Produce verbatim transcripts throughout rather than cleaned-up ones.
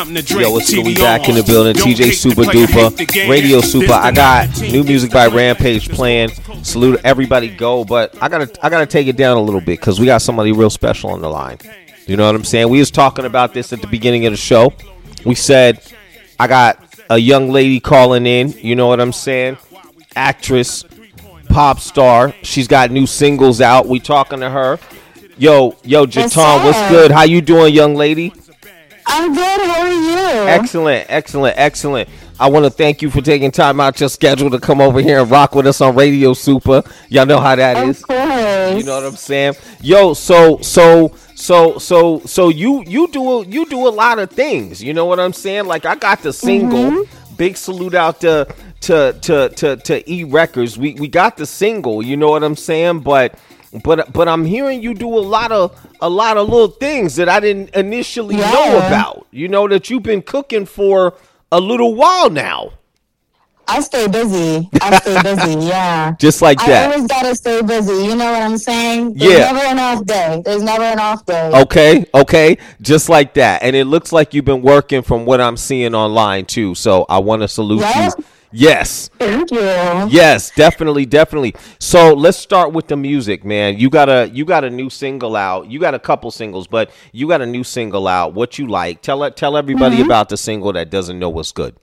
Yo, what's good? We back in the building. T J Super Duper, Radio Super. I got new music by Rampage playing. Salute everybody, go. But I gotta, I gotta take it down a little bit because we got somebody real special on the line. You know what I'm saying? We was talking about this at the beginning of the show. We said I got a young lady calling in. You know what I'm saying? Actress, pop star. She's got new singles out. We talking to her. Yo, yo, Jatan, what's good? How you doing, young lady? I'm good. How are you? Excellent, excellent, excellent. I want to thank you for taking time out your schedule to come over here and rock with us on Radio Super. Y'all know how that of is. Of course. You know what I'm saying? Yo, so, so, so, so, so you, you do, a, you do a lot of things. You know what I'm saying? Like I got the single. Mm-hmm. Big salute out to to to to to E Records. We we got the single. You know what I'm saying? But. But but I'm hearing you do a lot of a lot of little things that I didn't initially yeah. know about. You know, that you've been cooking for a little while now. I stay busy. I stay busy, yeah. Just like that. I always gotta stay busy. You know what I'm saying? There's yeah. never an off day. There's never an off day. Okay, okay. Just like that. And it looks like you've been working from what I'm seeing online too. So I want to salute yep. you. Yes. Thank you. Yes, definitely, definitely. So let's start with the music, man. You got a you got a new single out. You got a couple singles, but you got a new single out. What you like? Tell tell everybody mm-hmm. about the single that doesn't know what's good.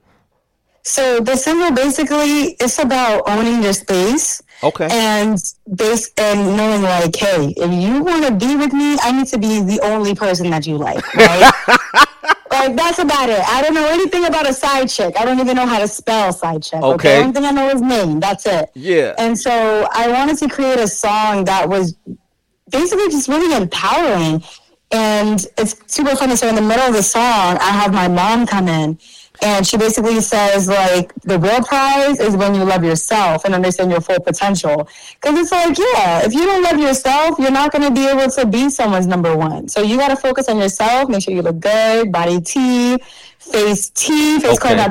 So the single basically it's about owning your space. Okay. And base and knowing like, hey, if you want to be with me, I need to be the only person that you like, right? Like, that's about it. I don't know anything about a side chick. I don't even know how to spell side chick. Okay. okay? The only thing I know is name. That's it. Yeah. And so I wanted to create a song that was basically just really empowering. And it's super funny. So in the middle of the song, I have my mom come in. And she basically says, like, the real prize is when you love yourself and understand your full potential. Because it's like, yeah, if you don't love yourself, you're not going to be able to be someone's number one. So you got to focus on yourself, make sure you look good, body T, face T, face okay. color,